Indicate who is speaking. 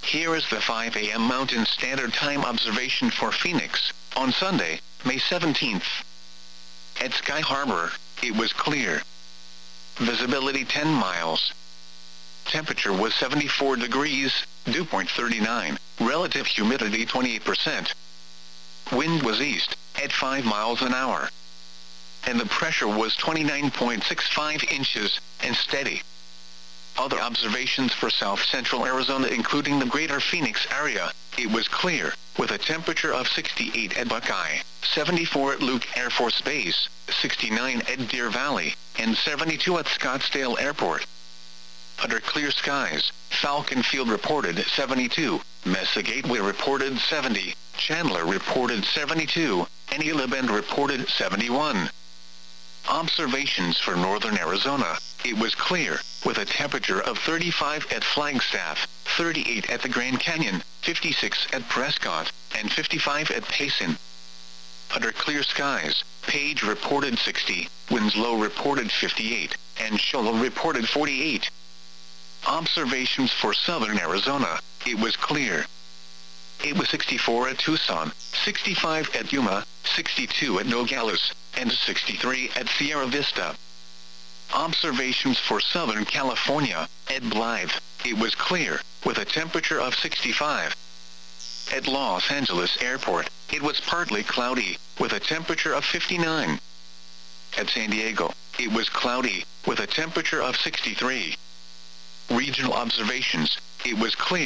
Speaker 1: Here is the 5 a.m. Mountain Standard Time observation for Phoenix, on Sunday, May 17th. At Sky Harbor, it was clear. Visibility 10 miles. Temperature was 74 degrees, dew point 39, relative humidity 28%. Wind was east, at 5 miles an hour. And the pressure was 29.65 inches, and steady. Other observations for south-central Arizona including the greater Phoenix area, it was clear, with a temperature of 68 at Buckeye, 74 at Luke Air Force Base, 69 at Deer Valley, and 72 at Scottsdale Airport. Under clear skies, Falcon Field reported 72, Mesa Gateway reported 70, Chandler reported 72, and Gila Bend reported 71. Observations for northern Arizona, it was clear, with a temperature of 35 at Flagstaff, 38 at the Grand Canyon, 56 at Prescott, and 55 at Payson. Under clear skies, Page reported 60, Winslow reported 58, and Shoal reported 48. Observations for southern Arizona, it was clear. It was 64 at Tucson, 65 at Yuma, 62 at Nogales, and 63 at Sierra Vista. Observations for Southern California, at Blythe, it was clear, with a temperature of 65. At Los Angeles Airport, it was partly cloudy, with a temperature of 59. At San Diego, it was cloudy, with a temperature of 63. Regional observations, it was clear,